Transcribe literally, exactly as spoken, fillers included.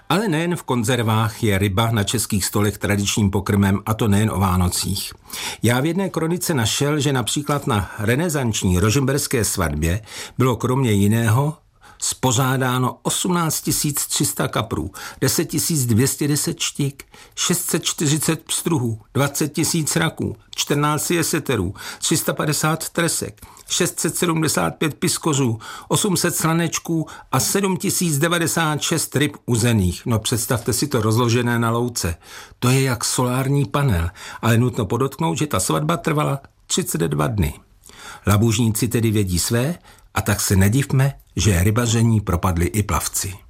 Ale nejen v konzervách je ryba na českých stolech tradičním pokrmem, a to nejen o Vánocích. Já v jedné kronice našel, že například na renesanční rožmberské svatbě bylo kromě jiného spořádáno osmnáct tisíc tři sta kaprů, deset tisíc dvě stě deset štik, šest set čtyřicet pstruhů, dvacet tisíc raků, čtrnáct jeseterů, tři sta padesát tresek, šest set sedmdesát pět piskořů, osm set slanečků a sedm tisíc devadesát šest ryb uzených. No představte si to rozložené na louce. To je jak solární panel, ale nutno podotknout, že ta svatba trvala třicet dva dny. Labužníci tedy vědí své, a tak se nedivme, že rybaření propadli i plavci.